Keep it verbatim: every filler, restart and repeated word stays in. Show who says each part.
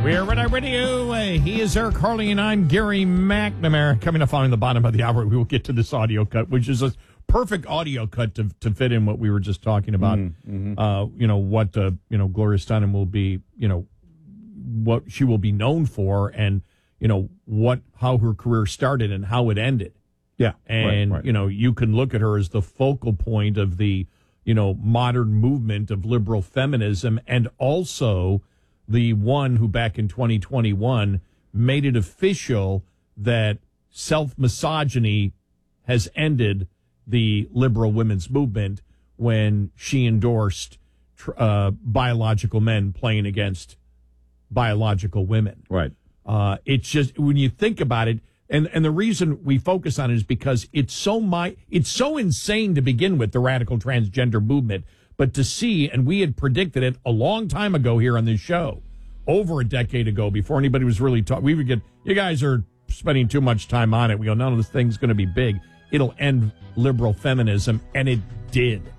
Speaker 1: We're right over to you. Uh, he is Eric Harley, and I'm Gary McNamara. Coming up on the bottom of the hour, we will get to this audio cut, which is a perfect audio cut to to fit in what we were just talking about. Mm-hmm. Uh, you know, what, uh, you know, Gloria Steinem will be, you know, what she will be known for, and, you know, what, how her career started and how it ended.
Speaker 2: Yeah.
Speaker 1: And,
Speaker 2: right, right.
Speaker 1: you know, you can look at her as the focal point of the, you know, modern movement of liberal feminism, and also the one who back in twenty twenty-one made it official that self-misogyny has ended the liberal women's movement when she endorsed uh, biological men playing against biological women.
Speaker 2: Right.
Speaker 1: Uh, it's just, when you think about it, and, and the reason we focus on it is because it's so my, it's so insane to begin with, the radical transgender movement. But to see, and we had predicted it a long time ago here on this show, over a decade ago, before anybody was really talking, we would get, you guys are spending too much time on it. We go, none of this thing's going to be big. It'll end liberal feminism, and it did.